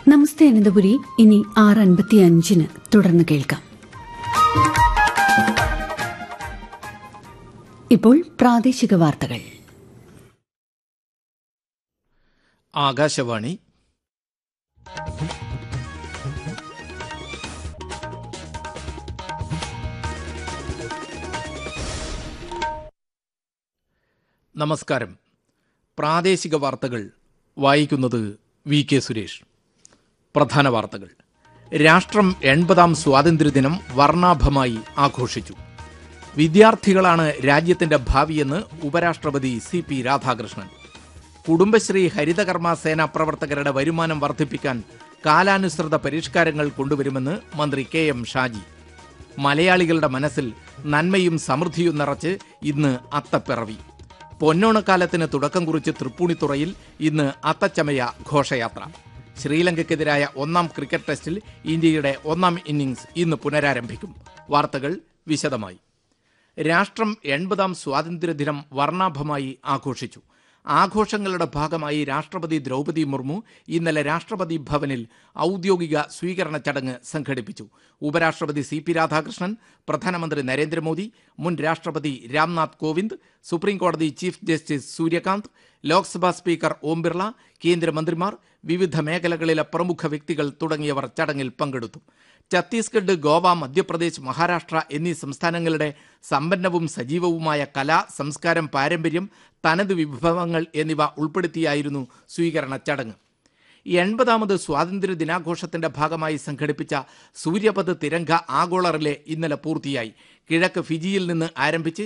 നമസ്തേ അനന്തപുരി ഇനി 6:55 തുടർന്ന് കേൾക്കാം. ഇപ്പോൾ പ്രാദേശിക വാർത്തകൾ. ആകാശവാണി. നമസ്കാരം. പ്രാദേശിക വാർത്തകൾ വായിക്കുന്നത് വി കെ സുരേഷ്. പ്രധാന വാർത്തകൾ. രാഷ്ട്രം 80ാം സ്വാതന്ത്ര്യദിനം വർണ്ണാഭമായി ആഘോഷിച്ചു. വിദ്യാർത്ഥികളാണ് രാജ്യത്തിന്റെ ഭാവിയെന്ന് ഉപരാഷ്ട്രപതി CP രാധാകൃഷ്ണൻ. കുടുംബശ്രീ ഹരിതകർമ്മ സേനാ പ്രവർത്തകരുടെ വരുമാനം വർദ്ധിപ്പിക്കാൻ കാലാനുസൃത പരിഷ്കാരങ്ങൾ കൊണ്ടുവരുമെന്ന് മന്ത്രി KM ഷാജി. മലയാളികളുടെ മനസ്സിൽ നന്മയും സമൃദ്ധിയും നിറച്ച് ഇന്ന് അത്തപ്പിറവി. പൊന്നോണക്കാലത്തിന് തുടക്കം കുറിച്ച് തൃപ്പൂണിത്തുറയിൽ ഇന്ന് അത്തച്ചമയ ഘോഷയാത്ര. ശ്രീലങ്കയ്ക്കെതിരായ 1ാം ക്രിക്കറ്റ് ടെസ്റ്റിൽ ഇന്ത്യയുടെ 1ാം ഇന്നിംഗ്സ് ഇന്ന് പുനരാരംഭിക്കും. വാർത്തകൾ വിശദമായി. രാഷ്ട്രം 80ാം സ്വാതന്ത്ര്യദിനം വർണ്ണാഭമായി ആഘോഷിച്ചു. ആഘോഷങ്ങളുടെ ഭാഗമായി രാഷ്ട്രപതി ദ്രൗപദി മുർമു ഇന്നലെ രാഷ്ട്രപതി ഭവനിൽ ഔദ്യോഗിക സ്വീകരണ ചടങ്ങ് സംഘടിപ്പിച്ചു. ഉപരാഷ്ട്രപതി CP രാധാകൃഷ്ണൻ, പ്രധാനമന്ത്രി നരേന്ദ്രമോദി, മുൻ രാഷ്ട്രപതി രാംനാഥ് കോവിന്ദ്, സുപ്രീംകോടതി chief justice Suryakant, Lok Sabha speaker Om Birla, കേന്ദ്രമന്ത്രിമാർ, വിവിധ മേഖലകളിലെ പ്രമുഖ വ്യക്തികൾ തുടങ്ങിയവർ ചടങ്ങിൽ പങ്കെടുത്തു. ഛത്തീസ്ഗഡ്, ഗോവ, മധ്യപ്രദേശ്, മഹാരാഷ്ട്ര എന്നീ സംസ്ഥാനങ്ങളുടെ സമ്പന്നവും സജീവവുമായ കല, സംസ്കാരം, പാരമ്പര്യം, തനത് വിഭവങ്ങൾ എന്നിവ ഉൾപ്പെടുത്തിയായിരുന്നു സ്വീകരണ ചടങ്ങ്. 80ാമത് സ്വാതന്ത്ര്യ ദിനാഘോഷത്തിന്റെ ഭാഗമായി സംഘടിപ്പിച്ച സൂര്യപഥ് തിരംഗ ആഗോള റിലേ ഇന്നലെ പൂർത്തിയായി. കിഴക്ക് ഫിജിയിൽ നിന്ന് ആരംഭിച്ച്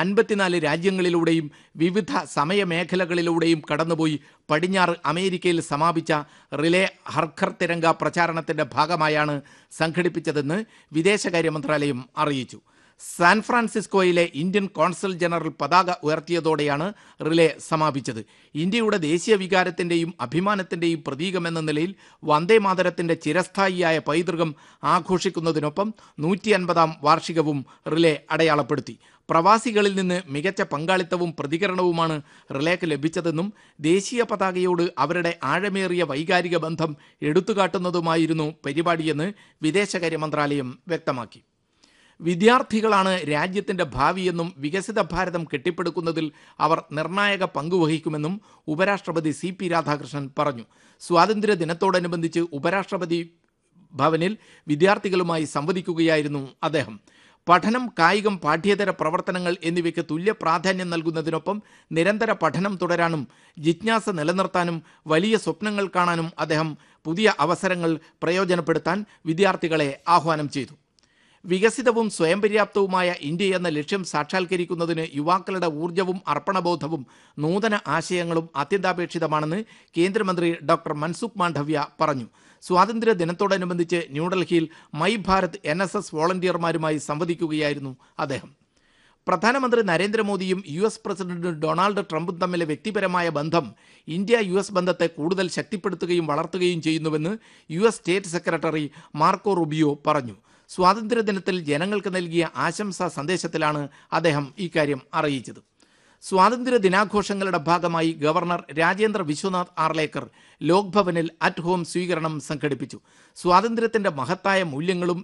54 രാജ്യങ്ങളിലൂടെയും വിവിധ സമയമേഖലകളിലൂടെയും കടന്നുപോയി പടിഞ്ഞാറ് അമേരിക്കയിൽ സമാപിച്ച റിലേ ഹർഘർ തിരംഗ പ്രചാരണത്തിന്റെ ഭാഗമായാണ് സംഘടിപ്പിച്ചതെന്ന് വിദേശകാര്യ മന്ത്രാലയം അറിയിച്ചു. സാൻ ഫ്രാൻസിസ്കോയിലെ ഇന്ത്യൻ കോൺസൽ ജനറൽ പതാക ഉയർത്തിയതോടെയാണ് റിലേ സമാപിച്ചത്. ഇന്ത്യയുടെ ദേശീയ വികാരത്തിന്റെയും അഭിമാനത്തിന്റെയും പ്രതീകമെന്ന നിലയിൽ വന്ദേമാതരത്തിന്റെ ചിരസ്ഥായിയായ പൈതൃകം ആഘോഷിക്കുന്നതിനൊപ്പം 150ാം വാർഷികവും റിലേ അടയാളപ്പെടുത്തി. പ്രവാസികളിൽ നിന്ന് മികച്ച പങ്കാളിത്തവും പ്രതികരണവുമാണ് റിലേക്ക് ലഭിച്ചതെന്നും ദേശീയ പതാകയോട് അവരുടെ ആഴമേറിയ വൈകാരിക ബന്ധം എടുത്തുകാട്ടുന്നതുമായിരുന്നു പരിപാടിയെന്ന് വിദേശകാര്യ മന്ത്രാലയം വ്യക്തമാക്കി. വിദ്യാർത്ഥികളാണ് രാജ്യത്തിന്റെ ഭാവിയെന്നും വികസിത ഭാരതം കെട്ടിപ്പടുക്കുന്നതിൽ അവർ നിർണായക പങ്കുവഹിക്കുമെന്നും ഉപരാഷ്ട്രപതി CP രാധാകൃഷ്ണൻ പറഞ്ഞു. സ്വാതന്ത്ര്യ ദിനത്തോടനുബന്ധിച്ച് ഉപരാഷ്ട്രപതി ഭവനിൽ വിദ്യാർത്ഥികളുമായി സംവദിക്കുകയായിരുന്നു അദ്ദേഹം. പഠനം, കായികം, പാഠ്യേതര പ്രവർത്തനങ്ങൾ എന്നിവയ്ക്ക് തുല്യ പ്രാധാന്യം നൽകുന്നതിനൊപ്പം നിരന്തര പഠനം തുടരാനും ജിജ്ഞാസ നിലനിർത്താനും വലിയ സ്വപ്നങ്ങൾ കാണാനും അദ്ദേഹം പുതിയ അവസരങ്ങൾ പ്രയോജനപ്പെടുത്താൻ വിദ്യാർത്ഥികളെ ആഹ്വാനം ചെയ്തു. വികസിതവും സ്വയം പര്യാപ്തവുമായ ഇന്ത്യ എന്ന ലക്ഷ്യം സാക്ഷാത്കരിക്കുന്നതിന് യുവാക്കളുടെ ഊർജ്ജവും അർപ്പണബോധവും നൂതന ആശയങ്ങളും അത്യന്താപേക്ഷിതമാണെന്ന് കേന്ദ്രമന്ത്രി ഡോക്ടർ മൻസുഖ് മാണ്ഡവ്യ പറഞ്ഞു. സ്വാതന്ത്ര്യ ദിനത്തോടനുബന്ധിച്ച് ന്യൂഡൽഹിയിൽ മൈ ഭാരത് NSS വോളണ്ടിയർമാരുമായി സംവദിക്കുകയായിരുന്നു അദ്ദേഹം. പ്രധാനമന്ത്രി നരേന്ദ്രമോദിയും US പ്രസിഡന്റ് ഡൊണാൾഡ് ട്രംപും തമ്മിലെ വ്യക്തിപരമായ ബന്ധം ഇന്ത്യ-US ബന്ധത്തെ കൂടുതൽ ശക്തിപ്പെടുത്തുകയും വളർത്തുകയും ചെയ്യുന്നുവെന്ന് US state secretary Marco Rubio പറഞ്ഞു. സ്വാതന്ത്ര്യദിനത്തിൽ ജനങ്ങൾക്ക് നൽകിയ ആശംസാ സന്ദേശത്തിലാണ് അദ്ദേഹം ഇക്കാര്യം അറിയിച്ചത്. സ്വാതന്ത്ര്യ ദിനാഘോഷങ്ങളുടെ ഭാഗമായി governor Rajendra Vishwanath Arlekar ലോക്ഭവനിൽ at home സ്വീകരണം സംഘടിപ്പിച്ചു. സ്വാതന്ത്ര്യത്തിന്റെ മഹത്തായ മൂല്യങ്ങളും